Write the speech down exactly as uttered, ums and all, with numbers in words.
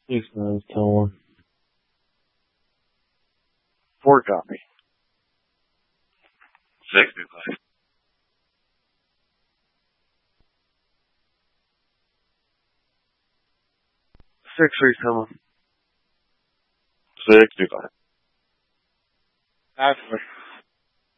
Six nine, ten one. Four copy. Six two five. Six three, ten one. Six two five. Absolutely.